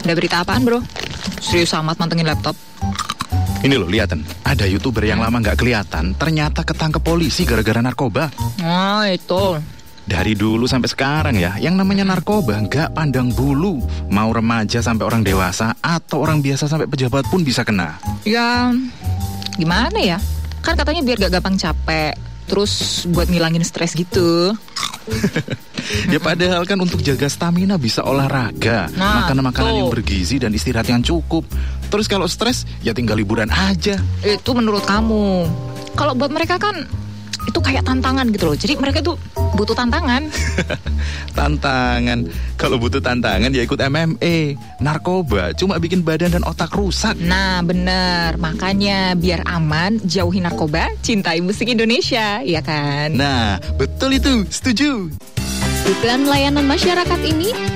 Ada berita apaan, bro? Serius amat mantengin laptop. Ini loh, lihatin. Ada YouTuber yang lama nggak kelihatan, ternyata ketangkep polisi gara-gara narkoba. Oh, itu. Dari dulu sampai sekarang ya, yang namanya narkoba nggak pandang bulu. Mau remaja sampai orang dewasa, atau orang biasa sampai pejabat pun bisa kena. Ya, gimana ya? Kan katanya biar gak gampang capek. Terus buat ngilangin stres gitu. Ya padahal kan untuk jaga stamina bisa olahraga, makan makanan yang bergizi dan istirahat yang cukup. Terus kalau stres, ya tinggal liburan aja. Itu menurut kamu. Kalau buat mereka kan itu kayak tantangan gitu loh. Jadi mereka tuh butuh tantangan. Tantangan. Kalau butuh tantangan ya ikut MMA. Narkoba cuma bikin badan dan otak rusak. Nah bener. Makanya biar aman, jauhi narkoba, cintai musik Indonesia, ya kan? Nah betul itu, setuju. Iklan layanan masyarakat ini